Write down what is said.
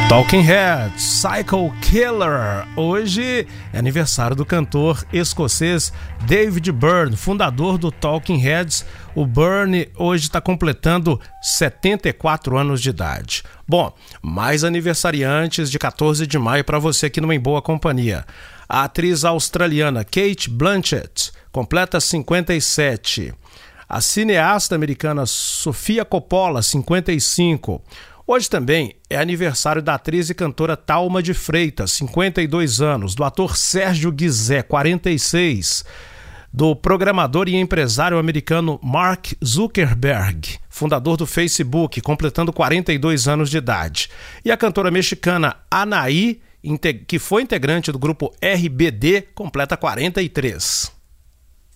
Talking Heads, Psycho Killer. Hoje é aniversário do cantor escocês David Byrne, fundador do Talking Heads. O Byrne hoje está completando 74 anos de idade. Bom, mais aniversariantes de 14 de maio para você aqui no Em Boa Companhia. A atriz australiana Cate Blanchett completa 57. A cineasta americana Sofia Coppola, 55. Hoje também é aniversário da atriz e cantora Thalma de Freitas, 52 anos, do ator Sérgio Guizé, 46, do programador e empresário americano Mark Zuckerberg, fundador do Facebook, completando 42 anos de idade, e a cantora mexicana Anaí, que foi integrante do grupo RBD, completa 43.